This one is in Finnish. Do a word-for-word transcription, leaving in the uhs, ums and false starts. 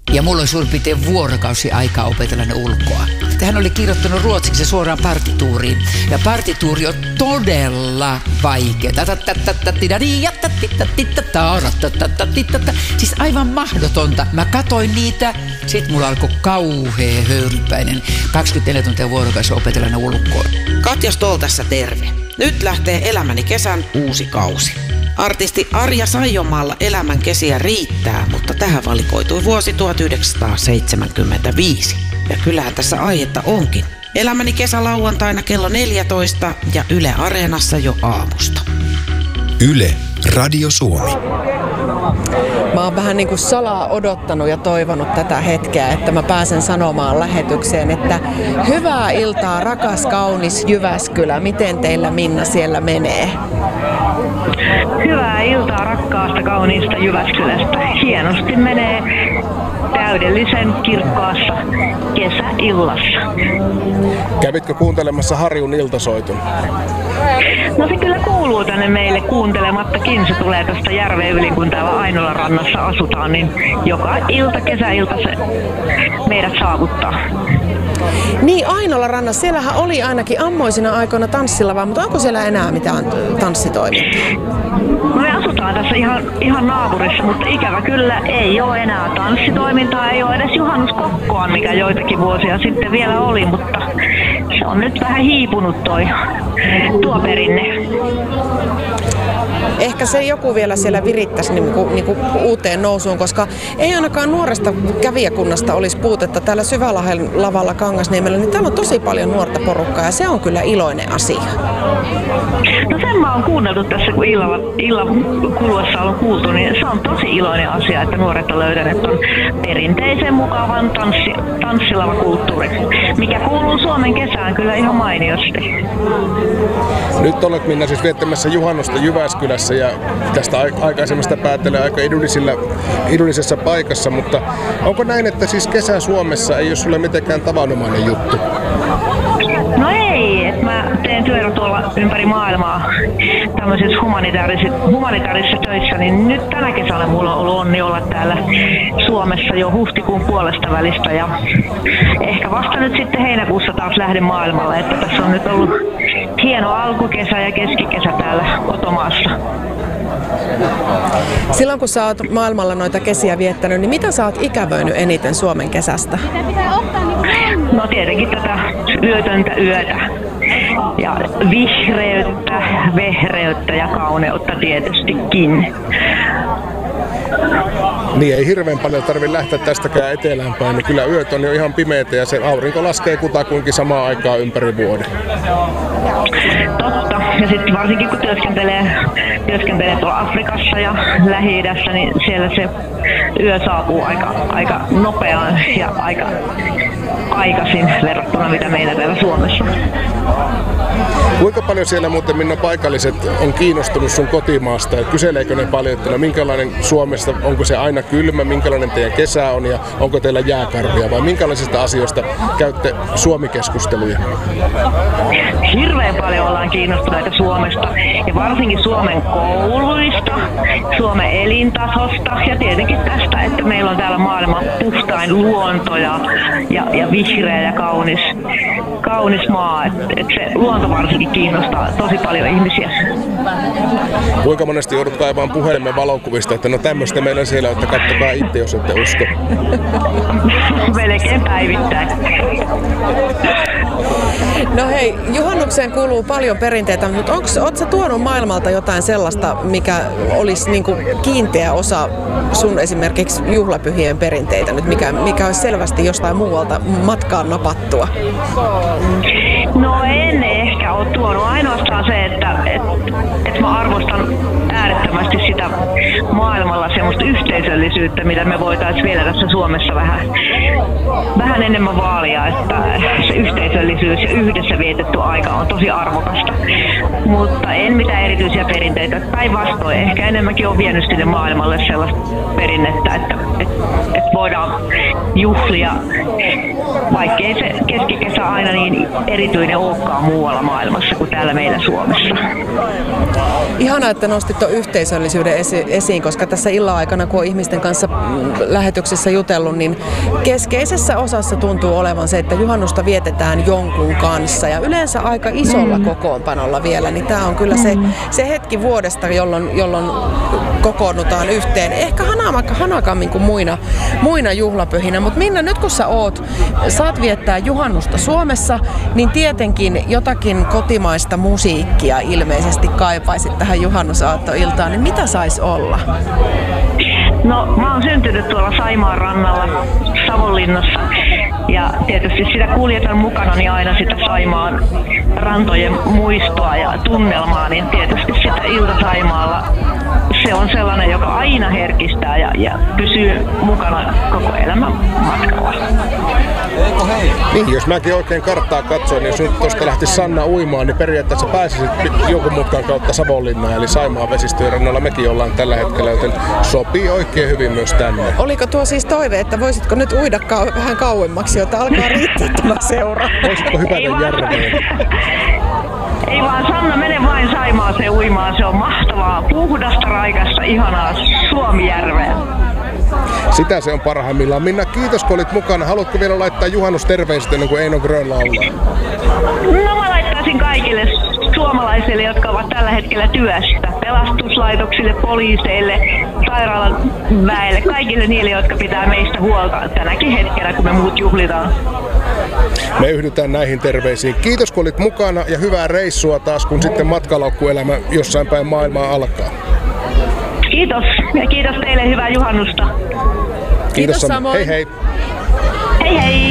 Ja mulla oli suurin piirtein vuorokausi aikaa opetella ne ulkoa. Hän oli kirjoittanut ruotsiksi suoraan partituuriin. Ja partituuri on todella vaikea. Siis aivan mahdotonta. Mä katoin niitä. Sitten mulla alkoi kauhea höyrypäinen. kaksikymmentäneljä tuntia vuorokausi opetella ne ulkoa. Katja Stoll tässä terve. Nyt lähtee Elämäni kesän uusi kausi. Artisti Arja Saijonmaalla elämän kesiä riittää, mutta tähän valikoitui vuosi tuhatyhdeksänsataaseitsemänkymmentäviisi. Ja kyllähän tässä aihetta onkin. Elämäni kesä lauantaina kello neljätoista ja Yle Areenassa jo aamusta. Yle, Radio Suomi. Mä oon vähän niin kuin salaa odottanut ja toivonut tätä hetkeä, että mä pääsen sanomaan lähetykseen, että hyvää iltaa, rakas, kaunis Jyväskylä. Miten teillä, Minna, siellä menee? Hyvää iltaa rakkaasta, kauniista Jyväskylästä. Hienosti menee täydellisen kirkkaassa kesäillassa. Kävitkö kuuntelemassa Harjun iltasoitun? No se kyllä kuuluu tänne meille kuuntelemattakin. Se tulee tästä järven yli, kun täällä Ainolan rannassa asutaan, niin joka ilta, kesäilta se meidät saavuttaa. Niin, Ainolan rannassa. Siellähän oli ainakin ammoisina aikoina tanssilava, mutta onko siellä enää mitään tanssitoimintaa? No me asutaan tässä ihan, ihan naapurissa, mutta ikävä kyllä ei ole enää tanssitoimintaa, ei ole edes juhannuskokkoa, mikä joitakin vuosia sitten vielä oli, mutta se on nyt vähän hiipunut toi, tuo perinne. Ehkä se joku vielä siellä virittäisi niin kuin, niin kuin uuteen nousuun, koska ei ainakaan nuoresta kävijäkunnasta olisi puutetta täällä Syvälahden lavalla Kangasniemellä, niin täällä on tosi paljon nuorta porukkaa ja se on kyllä iloinen asia. No sen mä oon kuunneltu tässä, kun illalla, illan kuluessa on kuultu, niin se on tosi iloinen asia, että nuoret on löytäneet ton perinteisen mukavan tanssi, tanssilavakulttuurin, mikä kuuluu Suomen kesään kyllä ihan mainiosti. Nyt olet, Minna, siis viettämässä juhannusta Jyväskylässä ja tästä aikaisemmasta päättelee aika idyllisillä, idyllisessä paikassa, mutta onko näin, että siis kesä Suomessa ei ole sulle mitenkään tavanomainen juttu? No ei, että mä teen työtä tuolla ympäri maailmaa tämmöisissä humanitaarisissa, humanitaarisissa töissä, niin nyt tänä kesänä mulla on ollut onni olla täällä Suomessa jo huhtikuun puolesta välistä ja ehkä vasta nyt sitten heinäkuussa taas lähden maailmalle, että tässä on nyt ollut hieno alkukesä ja keskikesä täällä kotomaassa. Silloin kun sä oot maailmalla noita kesiä viettänyt, niin mitä sä oot ikävöinyt eniten Suomen kesästä? No tietenkin tätä yötöntä yötä ja vihreyttä, vehreyttä ja kauneutta tietystikin. Niin ei hirveän paljon tarvitse lähteä tästäkään eteläänpäin, niin kyllä yöt on jo ihan pimeitä ja se aurinko laskee kutakuinkin samaan aikaan ympäri vuoden. Totta. Ja sitten varsinkin kun työskentelee, työskentelee tuolla Afrikassa ja Lähi-idässä, niin siellä se yö saapuu aika, aika nopeaan ja aika aikaisin verrattuna mitä meillä täällä Suomessa. Kuinka paljon siellä muuten, Minna, paikalliset on kiinnostunut sun kotimaasta ja kyseleekö ne paljon, että no minkälainen Suomesta, onko se aina kylmä, minkälainen teidän kesä on ja onko teillä jääkarvia vai minkälaisista asioista käytte Suomi-keskusteluja? Hirveän paljon ollaan kiinnostuneita Suomesta ja varsinkin Suomen kouluista, Suomen elintasosta ja tietenkin tästä, että meillä on täällä maailman puhtain luonto ja, ja, ja vihreä ja kaunis, kaunis maa, että et se luonto varsinkin kiinnostaa tosi paljon ihmisiä. Kuinka monesti joudut kaivaan puhelimen valokuvista, että no tämmöistä meillä siellä on, että katsokaa itse, jos ette usko. Melkein päivittäin. No hei, juhannukseen kuuluu paljon perinteitä, mutta ootko sä tuonut maailmalta jotain sellaista, mikä olisi niinku kiinteä osa sun esimerkiksi juhlapyhien perinteitä nyt, mikä, mikä olisi selvästi jostain muualta matkaan napattua? No en ehkä ole tuonut. Ainoastaan se, että et, et mä arvostan äärettömästi sitä maailmalla semmoista yhteisöllisyyttä, mitä me voitaisiin vielä tässä Suomessa vähän, vähän enemmän vaalia, että se yhteisöllisyys ja yhdessä vietetty aika on tosi arvokasta. Mutta en mitään erityisiä perinteitä. Päinvastoin ehkä enemmänkin on vienyt sinne maailmalle sellaista perinnettä, että et, et voidaan juhlia, vaikkei se keskikesä aina niin erityinen olekaan muualla maailmassa. maailmassa kuin täällä meillä Suomessa. Ihanaa, että nostit tuon yhteisöllisyyden esi- esiin, koska tässä illan aikana, kun on ihmisten kanssa lähetyksessä jutellut, niin keskeisessä osassa tuntuu olevan se, että juhannusta vietetään jonkun kanssa ja yleensä aika isolla mm. kokoonpanolla vielä, niin tämä on kyllä mm. se, se hetki vuodesta, jolloin, jolloin kokoonnutaan yhteen. Ehkä hanakammin kuin muina, muina juhlapyhinä, mutta Minna, nyt kun sä oot, saat viettää juhannusta Suomessa, niin tietenkin jotakin kotimaista musiikkia ilmeisesti kaipaisit tähän juhannusaattoiltaan, niin mitä sais olla? No, mä oon syntynyt tuolla Saimaan rannalla Savonlinnassa ja tietysti sitä kuljetan mukanani aina sitä Saimaan rantojen muistoa ja tunnelmaa, niin tietysti sitä Ilta-Saimaalla se on sellainen, joka aina herkistää ja, ja pysyy mukana koko elämän matkalla. Niin, jos mäkin oikein karttaa katsoin, niin jos nyt tuosta lähti Sanna uimaan, niin periaatteessa pääsisit jonkun mutkan kautta Savonlinnaan, eli Saimaan vesistöjen rannalla mekin ollaan tällä hetkellä, joten sopii oikein hyvin myös tänne. Oliko tuo siis toive, että voisitko nyt uida kau- vähän kauemmaksi, jotta alkaa riittää tämä seura? Voisitko hypätä järveen? Ei vaan, Sanna, mene vain Saimaaseen uimaan. Se on mahtavaa, puhdasta, raikasta, ihanaa Suomijärveä. Sitä se on parhaimmillaan. Minna, kiitos kun olit mukana. Haluatko vielä laittaa juhannusterveiset ennen kuin Eino Grön laulaa? No, mä laittaisin kaikille suomalaisille, jotka ovat tällä hetkellä työssä. Pelastuslaitoksille, poliiseille, sairaalan väelle, kaikille niille, jotka pitää meistä huolta tänäkin hetkenä, kun me muut juhlitaan. Me yhdytään näihin terveisiin. Kiitos kun olit mukana ja hyvää reissua taas, kun sitten matkalaukkuelämä jossain päin maailmaa alkaa. Kiitos ja kiitos teille, hyvää juhannusta. Kiitos, Kiitos samoin. Hei hei. Hei hei.